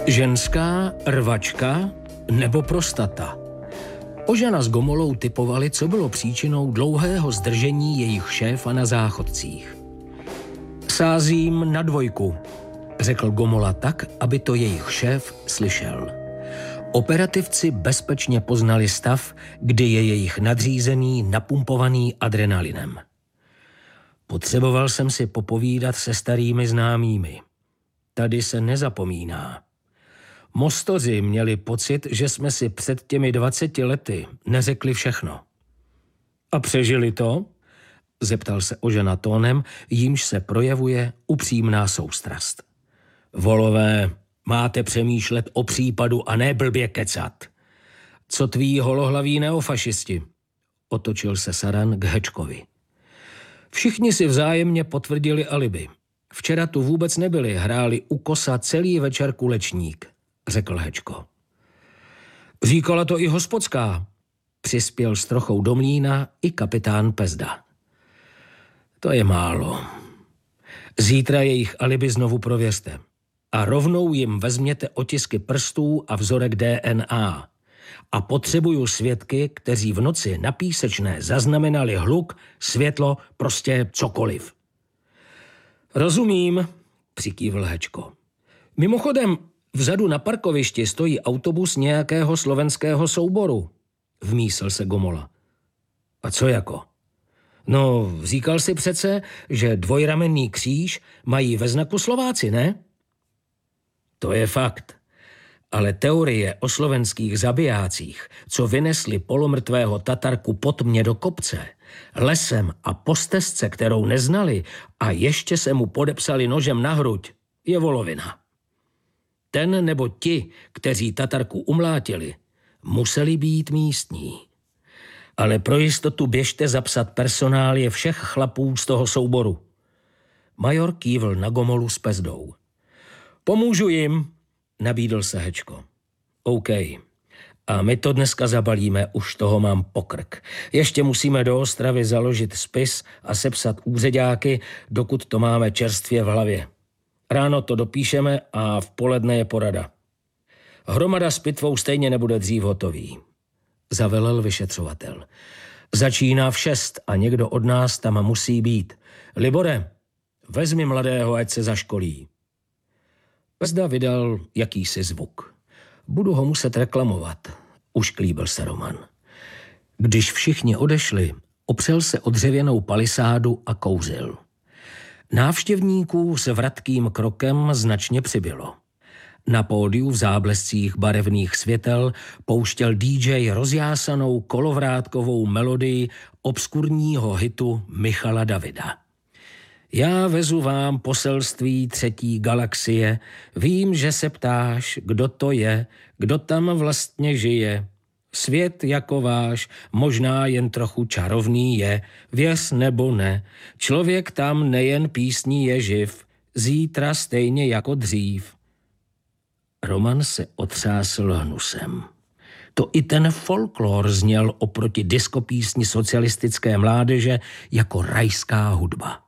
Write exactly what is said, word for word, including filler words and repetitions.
Ženská, rvačka nebo prostata. Ožana s Gomolou typovali, co bylo příčinou dlouhého zdržení jejich šéfa na záchodcích. Sázím na dvojku, řekl Gomola tak, aby to jejich šéf slyšel. Operativci bezpečně poznali stav, kdy je jejich nadřízený napumpovaný adrenalinem. Potřeboval jsem si popovídat se starými známými. Tady se nezapomíná. Mostoři měli pocit, že jsme si před těmi dvaceti lety neřekli všechno. A přežili to? Zeptal se Ožana tónem, jímž se projevuje upřímná soustrast. Volové, máte přemýšlet o případu a ne blbě kecat. Co tví holohlaví neofašisti? Otočil se Saran k Hečkovi. Všichni si vzájemně potvrdili alibi. Včera tu vůbec nebyli, hráli u kosa celý večer kulečník, řekl Hečko. Říkala to i hospodská, přispěl s trochou do mlýna i kapitán Pezda. To je málo. Zítra jejich alibi znovu prověřte a rovnou jim vezměte otisky prstů a vzorek D N A. A potřebuju svědky, kteří v noci na Písečné zaznamenali hluk, světlo, prostě cokoliv. Rozumím, přikývl Hečko. Mimochodem, vzadu na parkovišti stojí autobus nějakého slovenského souboru, vmísl se Gomola. A co jako? No, říkal si přece, že dvojramenný kříž mají ve znaku Slováci, ne? To je fakt. Ale teorie o slovenských zabijácích, co vynesli polomrtvého Tatarku pod mě do kopce, lesem a po stezce, kterou neznali a ještě se mu podepsali nožem na hruď, je volovina. Ten nebo ti, kteří Tatarku umlátili, museli být místní. Ale pro jistotu běžte zapsat personálie všech chlapů z toho souboru. Major kývl na Gomolu s Pezdou. Pomůžu jim, nabídl se Hečko. OK. A my to dneska zabalíme, už toho mám pokrk. Ještě musíme do Ostravy založit spis a sepsat úředáky, dokud to máme čerstvě v hlavě. Ráno to dopíšeme a v poledne je porada. Hromada s pitvou stejně nebude dřív hotový, zavelel vyšetřovatel. Začíná v šest a někdo od nás tam musí být. Libore, vezmi mladého, ať se zaškolí. Pezda vydal jakýsi zvuk. Budu ho muset reklamovat, ušklíbil se Roman. Když všichni odešli, opřel se o dřevěnou palisádu a kouřil. Návštěvníků s vratkým krokem značně přibylo. Na pódiu v záblescích barevných světel pouštěl D J rozjásanou kolovrátkovou melodii obskurního hitu Michala Davida. Já vezu vám poselství třetí galaxie, vím, že se ptáš, kdo to je, kdo tam vlastně žije. Svět jako váš, možná jen trochu čarovný je, věř nebo ne, člověk tam nejen písní je živ, zítra stejně jako dřív. Roman se otřásl hnusem. To i ten folklor zněl oproti diskopísni socialistické mládeže jako rajská hudba.